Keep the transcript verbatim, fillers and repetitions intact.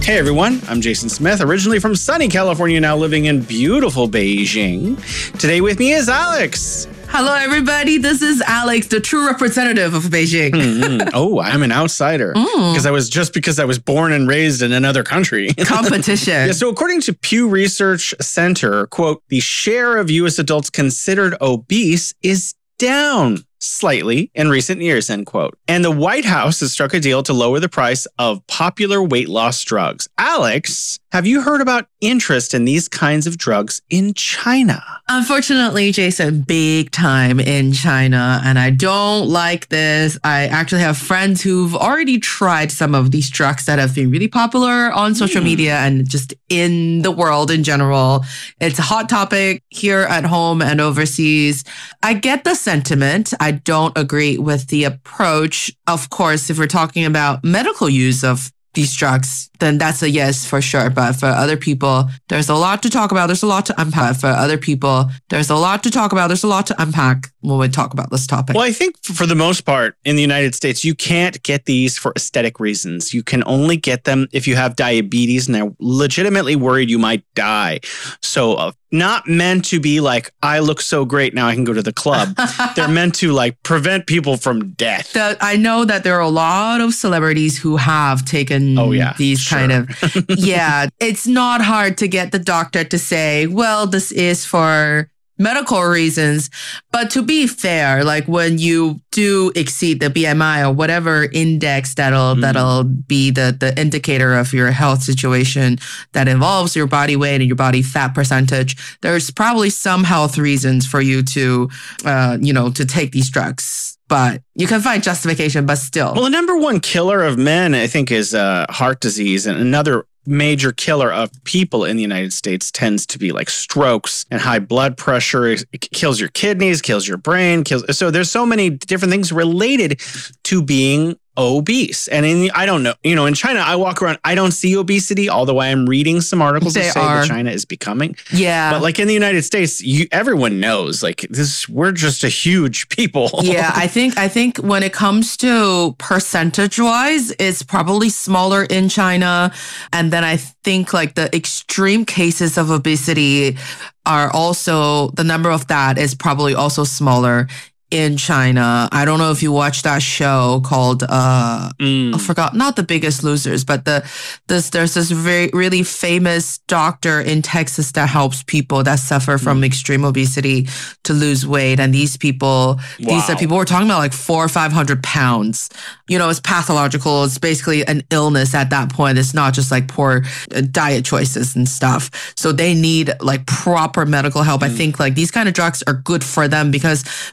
Hey everyone, I'm Jason Smith, originally from sunny California, now living in beautiful Beijing. Today with me is Alex. Hello everybody, this is Alex, the true representative of Beijing. Mm-hmm. Oh, I'm an outsider. Because mm. I was just because I was born and raised in another country. Competition. Yeah, so according to Pew Research Center, quote, the share of U S adults considered obese is down slightly in recent years, end quote. And the White House has struck a deal to lower the price of popular weight loss drugs. Alex, have you heard about interest in these kinds of drugs in China? Unfortunately, Jason, big time in China. And I don't like this. I actually have friends who've already tried some of these drugs that have been really popular on social mm. media and just in the world in general. It's a hot topic here at home and overseas. I get the sentiment. I don't agree with the approach. Of course, if we're talking about medical use of these drugs, then that's a yes for sure. But for other people, there's a lot to talk about. There's a lot to unpack. For other people, there's a lot to talk about. There's a lot to unpack when we talk about this topic. Well, I think for the most part in the United States, you can't get these for aesthetic reasons. You can only get them if you have diabetes and they're legitimately worried you might die. So uh, not meant to be like, I look so great, now I can go to the club. They're meant to like prevent people from death. The, I know that there are a lot of celebrities who have taken oh, yeah, these sure. kind of, yeah, it's not hard to get the doctor to say, well, this is for medical reasons. But to be fair, like when you do exceed the B M I or whatever index that'll mm. that'll be the, the indicator of your health situation that involves your body weight and your body fat percentage, there's probably some health reasons for you to, uh, you know, to take these drugs. But you can find justification, but still. Well, the number one killer of men, I think, is uh, heart disease. And another major killer of people in the United States tends to be like strokes and high blood pressure. It kills your kidneys, kills your brain. kills. So there's so many different things related to being obese. And in the, I don't know, you know, in China, I walk around, I don't see obesity, although I am reading some articles they that say are. that China is becoming. Yeah. But like in the United States, you, everyone knows like this, we're just a huge people. Yeah. I think, I think when it comes to percentage wise, it's probably smaller in China. And then I think like the extreme cases of obesity are also, the number of that is probably also smaller in China. I don't know if you watched that show called, uh, mm. I forgot, not The Biggest Losers, but the this there's this very really famous doctor in Texas that helps people that suffer from mm. extreme obesity to lose weight. And these people, wow. these are people we're talking about like four or five hundred pounds. You know, it's pathological. It's basically an illness at that point. It's not just like poor diet choices and stuff. So they need like proper medical help. Mm. I think like these kind of drugs are good for them because